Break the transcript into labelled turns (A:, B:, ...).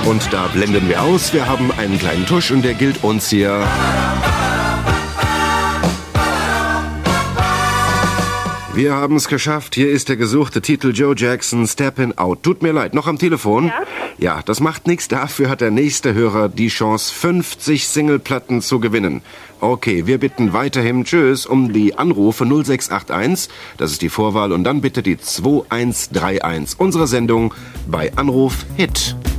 A: Und da blenden wir aus. Wir haben einen kleinen Tusch und der gilt uns hier. Wir haben es geschafft. Hier ist der gesuchte Titel Joe Jackson, Steppin' Out. Tut mir leid, noch am Telefon?
B: Ja?
A: Ja, das macht nichts. Dafür hat der nächste Hörer die Chance, 50 Singleplatten zu gewinnen. Okay, wir bitten weiterhin, tschüss, um die Anrufe 0681, das ist die Vorwahl, und dann bitte die 2131. Unsere Sendung bei Anruf Hit.